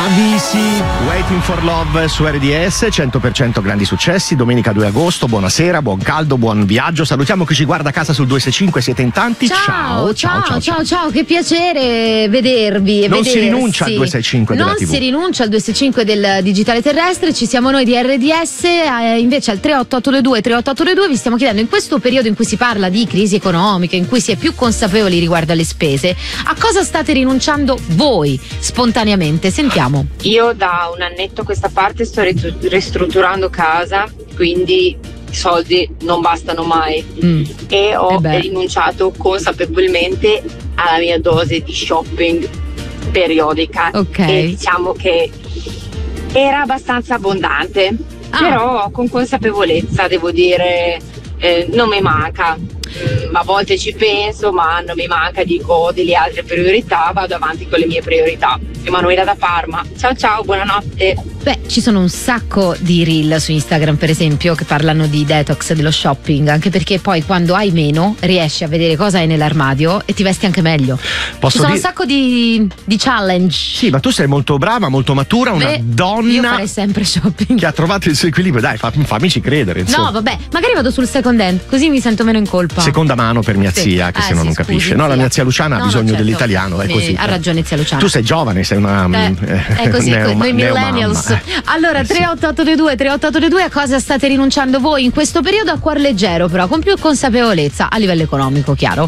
Avisi, Waiting for Love su RDS, 100% grandi successi, domenica 2 agosto, buonasera, buon caldo, buon viaggio, salutiamo chi ci guarda a casa sul 265, siete in tanti, ciao, che piacere vedervi e non vedersi. Si rinuncia al 265 della non TV. Si rinuncia al 265 del digitale terrestre, ci siamo noi di RDS, invece al 38822 vi stiamo chiedendo, in questo periodo in cui si parla di crisi economica, in cui si è più consapevoli riguardo alle spese, a cosa state rinunciando voi spontaneamente? Sentiamo. Io da un annetto a questa parte sto ristrutturando casa, quindi i soldi non bastano mai e ho rinunciato consapevolmente alla mia dose di shopping periodica, e diciamo che era abbastanza abbondante, però con consapevolezza devo dire non mi manca. A volte ci penso, ma non mi manca, dico ho delle altre priorità, vado avanti con le mie priorità. Emanuela da Parma, ciao, buonanotte. Beh, ci sono un sacco di reel su Instagram, per esempio, che parlano di detox, dello shopping, anche perché poi quando hai meno riesci a vedere cosa hai nell'armadio e ti vesti anche meglio. Ci sono un sacco di challenge. Sì, ma tu sei molto brava, molto matura, una donna. Io farei sempre shopping. Che ha trovato il suo equilibrio, dai, fammici credere, insomma. No, vabbè, magari vado sul second hand, così mi sento meno in colpa. Seconda mano per mia zia, che se no non capisce. No, la mia zia Luciana ha bisogno dell'italiano, è così. Ha ragione zia Luciana. Tu sei giovane, sei una è così, noi millennials. Allora 38822 a cosa state rinunciando voi in questo periodo, a cuor leggero, però con più consapevolezza a livello economico, chiaro.